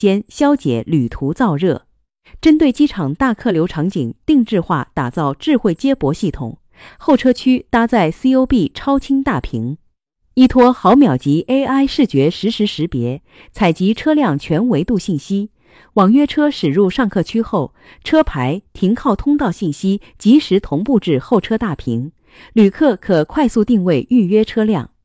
间消解旅途燥热。针对机场大客流场景定制化打造智慧接驳系统，候车区搭载 COB 超清大屏，依托毫秒级 AI 视觉实时识别，采集车辆全维度信息。网约车驶入上客区后，车牌、停靠通道信息及时同步至候车大屏，旅客可快速定位预约车辆。